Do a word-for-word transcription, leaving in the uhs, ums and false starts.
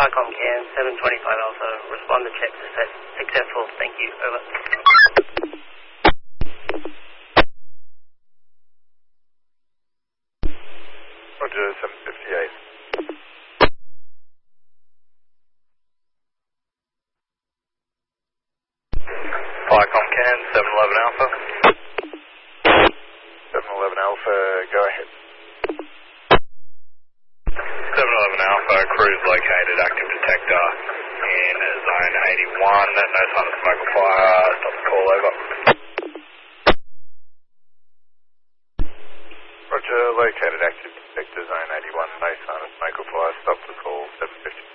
Firecom Can, seven twenty-five Alpha, respond to check success, successful, thank you, over. Roger, seven fifty-eight. Firecom Can, seven eleven Alpha. seven eleven Alpha, go ahead. seven eleven Alpha, cruise located, active detector in zone eighty-one, no sign of smoke or fire, stop the call, over. Roger, located, active detector zone eighty-one, no sign of smoke or fire, stop the call, seven fifty.